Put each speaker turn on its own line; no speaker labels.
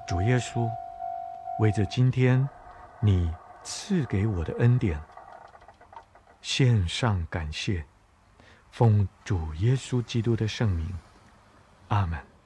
主耶稣，为着今天你赐给我的恩典，献上感谢，奉主耶稣基督的圣名，阿们。